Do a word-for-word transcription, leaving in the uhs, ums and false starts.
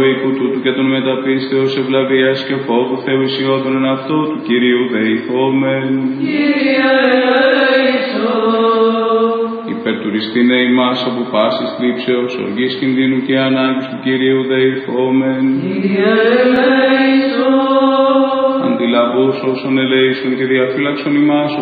οίκου τούτου και των μεταπίστεως ευλαβίας και φόβου Θεού ισιότων εν αυτό του Κυρίου δεηθόμεν. Κύριε ελέησον. Υπερτουριστήνε ημάς από πάσης θλίψεως, οργής κινδύνου και ανάγκης του Κυρίου δεηθόμεν. Κύριε ελέησον. Αντιλαβούς όσων ελέησον και διαφύλαξον ημάς